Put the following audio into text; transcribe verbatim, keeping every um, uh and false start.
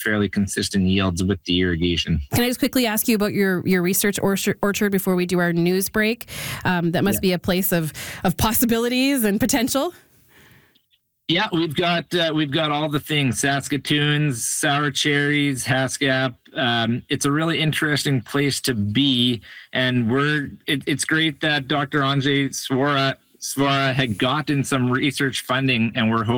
fairly consistent yields with the irrigation. Can I just quickly ask you about your, your research orchard before we do our news break? Um, that must yeah. be a place of, of possibilities and potential. Yeah, we've got uh, we've got all the things: Saskatoons, sour cherries, Haskap. Um, it's a really interesting place to be, and we're. It, it's great that Doctor Andrzej Swara Swara had gotten some research funding, and we're hoping